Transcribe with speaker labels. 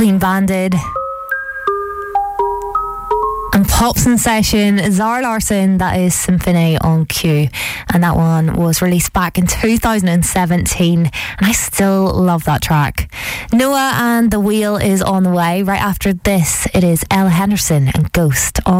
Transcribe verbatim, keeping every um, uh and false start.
Speaker 1: Clean Banded. And Pop Sensation, Zara Larsson, that is Symphony on Q. And that one was released back in two thousand seventeen. And I still love that track. Noah and The Wheel is on the way. Right after this, it is Ella Henderson and Ghost on